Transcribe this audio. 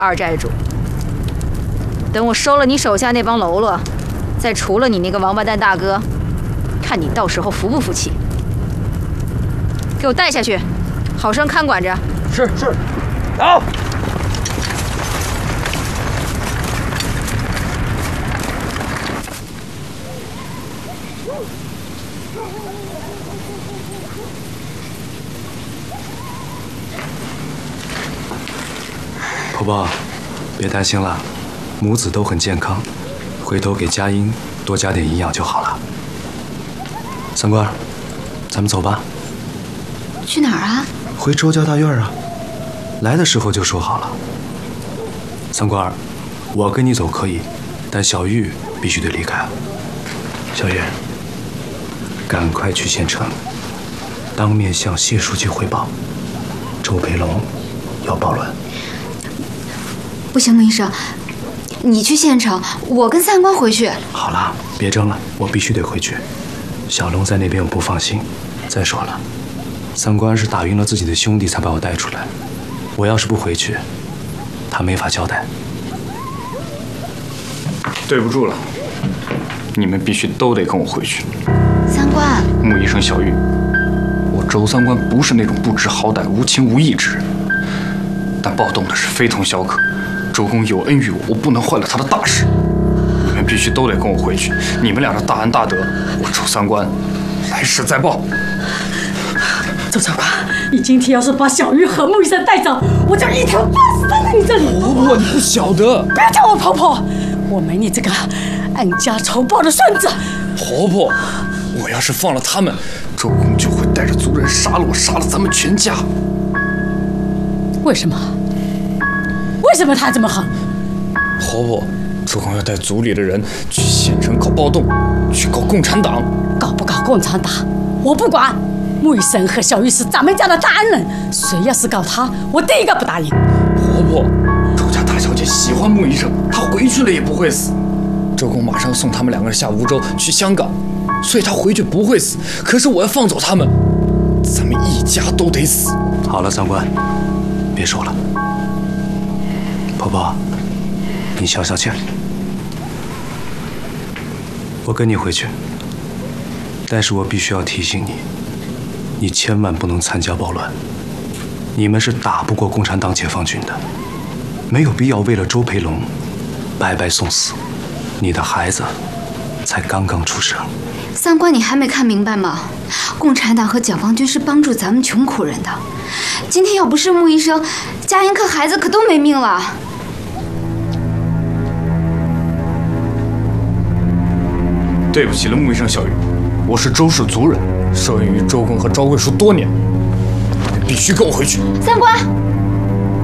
二寨主，等我收了你手下那帮喽啰，再除了你那个王八蛋大哥，看你到时候服不服气。给我带下去，好生看管着。 是。走。 婆婆，别担心了，母子都很健康，回头给佳音多加点营养就好了。三官，咱们走吧。 去哪儿啊？ 回周家大院啊。来的时候就说好了。三官，我跟你走可以，但小玉必须得离开。小玉，赶快去县城，当面向谢书记汇报，周培龙要暴乱。 不行，穆医生，你去县城，我跟三官回去。 好了，别争了，我必须得回去。小龙在那边我不放心。再说了，三官是打晕了自己的兄弟才把我带出来，我要是不回去，他没法交代。 对不住了，你们必须都得跟我回去。 三官， 穆医生、小玉，我周三官不是那种不知好歹、无情无义之人，但暴动的事非同小可。周公有恩于我，我不能坏了他的大事。你们必须都得跟我回去。你们俩的大恩大德，我周三官来世再报。 周长官，你今天要是把小玉和穆医生带走，我就一条打死在你这里。 婆婆，你不晓得。 不要叫我婆婆，我没你这个恩家仇报的孙子。 婆婆，我要是放了他们，周公就会带着族人杀了我，杀了咱们全家。 为什么？为什么他这么狠？ 婆婆，周公要带族里的人去县城搞暴动，去搞共产党。 搞不搞共产党，我不管。穆医生和小玉是咱们家的大恩人，谁要是搞他，我第一个不答应。 婆婆，周家大小姐喜欢穆医生，她回去了也不会死。周公马上送他们两个人下梧州去香港，所以他回去不会死。可是我要放走他们，咱们一家都得死。 好了，三官，别说了。婆婆，你消消气儿。我跟你回去，但是我必须要提醒你，你千万不能参加暴乱。你们是打不过共产党解放军的，没有必要为了周培龙白白送死。你的孩子才刚刚出生。 三官，你还没看明白吗？共产党和解放军是帮助咱们穷苦人的。今天要不是穆医生，佳音和孩子可都没命了。 对不起了，穆医生、小玉，我是周氏族人，受益于周公和赵贵叔多年，必须跟我回去。 三官。